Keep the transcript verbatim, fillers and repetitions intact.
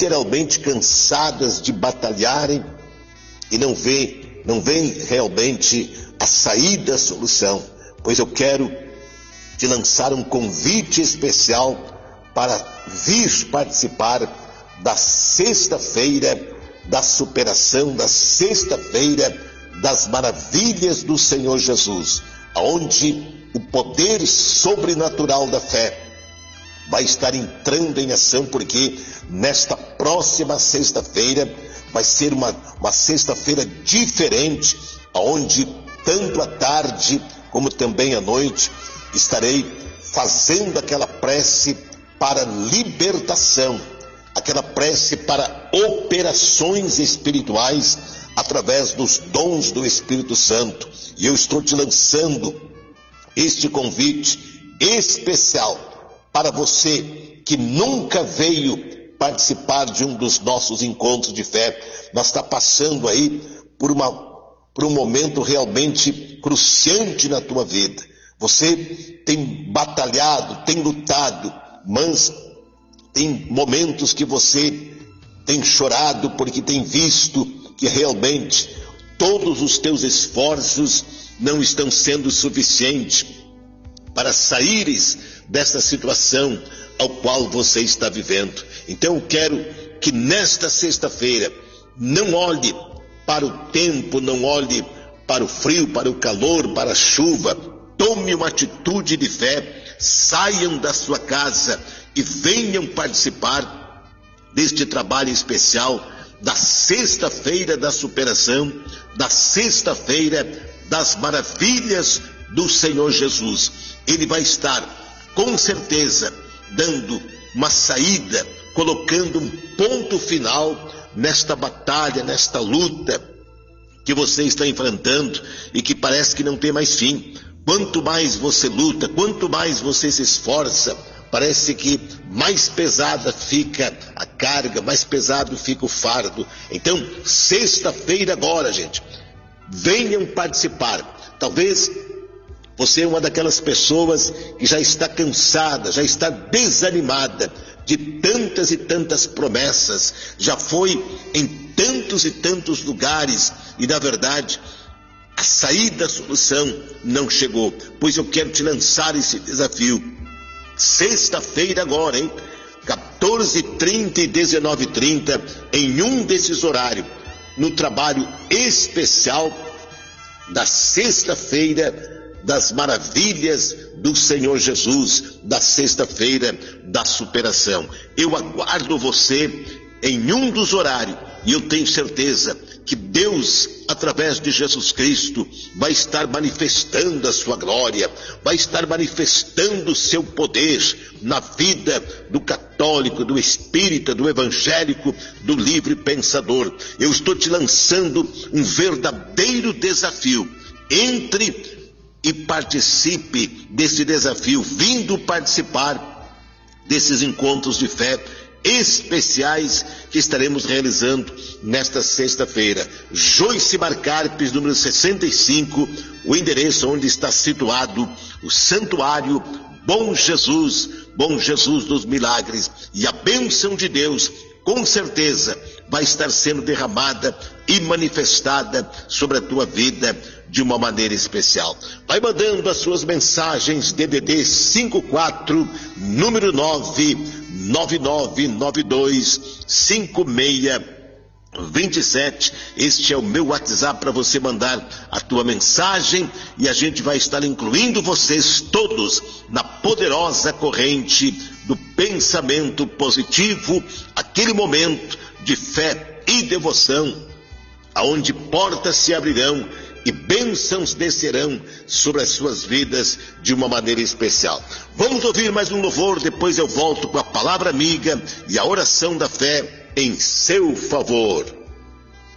literalmente cansadas de batalharem e não vê, não vem realmente a saída, a solução, pois eu quero te lançar um convite especial para vir participar da sexta-feira da superação, da sexta-feira das maravilhas do Senhor Jesus, onde o poder sobrenatural da fé vai estar entrando em ação, porque nesta próxima sexta-feira vai ser uma, uma sexta-feira diferente, onde tanto à tarde como também à noite estarei fazendo aquela prece para libertação, aquela prece para operações espirituais através dos dons do Espírito Santo. E eu estou te lançando este convite especial para você que nunca veio participar de um dos nossos encontros de fé. Nós está passando aí por, uma, por um momento realmente cruciante na tua vida. Você tem batalhado, tem lutado, mas tem momentos que você tem chorado porque tem visto que realmente todos os teus esforços não estão sendo suficientes para saíres dessa situação ao qual você está vivendo. Então eu quero que nesta sexta-feira não olhe para o tempo, não olhe para o frio, para o calor, para a chuva. Tome uma atitude de fé, saiam da sua casa e venham participar deste trabalho especial da sexta-feira da superação, da sexta-feira das maravilhas do Senhor Jesus. Ele vai estar, com certeza, dando uma saída, colocando um ponto final nesta batalha, nesta luta que você está enfrentando e que parece que não tem mais fim. Quanto mais você luta, quanto mais você se esforça, parece que mais pesada fica a carga, mais pesado fica o fardo. Então, sexta-feira agora, gente, venham participar. Talvez você é uma daquelas pessoas que já está cansada, já está desanimada de tantas e tantas promessas, já foi em tantos e tantos lugares e, na verdade, a saída, a solução não chegou. Pois eu quero te lançar esse desafio. Sexta-feira agora, hein? quatorze e trinta e dezenove e trinta, em um desses horários, no trabalho especial da sexta-feira das maravilhas do Senhor Jesus, da sexta-feira da superação. Eu aguardo você em um dos horários e eu tenho certeza que Deus, através de Jesus Cristo, vai estar manifestando a sua glória, vai estar manifestando o seu poder na vida do católico, do espírita, do evangélico, do livre pensador. Eu estou te lançando um verdadeiro desafio. Entre e participe desse desafio, vindo participar desses encontros de fé especiais que estaremos realizando nesta sexta-feira. Joyce Marcarpes, número sessenta e cinco, o endereço onde está situado o Santuário Bom Jesus, Bom Jesus dos Milagres. E a bênção de Deus, com certeza, vai estar sendo derramada e manifestada sobre a tua vida de uma maneira especial. Vai mandando as suas mensagens, D D D cinquenta e quatro, número nove nove nove nove dois cinco seis dois sete. Este é o meu WhatsApp para você mandar a tua mensagem e a gente vai estar incluindo vocês todos na poderosa corrente do pensamento positivo, aquele momento de fé e devoção, aonde portas se abrirão e bênçãos descerão sobre as suas vidas de uma maneira especial. Vamos ouvir mais um louvor, depois eu volto com a palavra amiga e a oração da fé em seu favor.